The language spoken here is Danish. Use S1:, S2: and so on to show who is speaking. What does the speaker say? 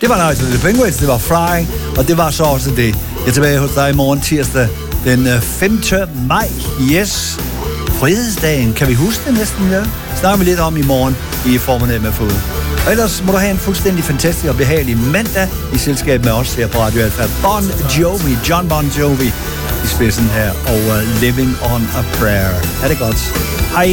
S1: Det var Night of the Penguins, det var Flying, og det var så også det. Jeg er tilbage hos dig i morgen tirsdag den 5. maj. Yes. Frihedsdagen, kan vi huske det næsten? Ja? Snakker vi lidt om i morgen i Formerne med Fod. Og ellers må du have en fuldstændig fantastisk og behagelig mandag i selskab med os her på Radio Alfa. John Bon Jovi i spidsen her, og Living on a Prayer. Er det godt? Hej.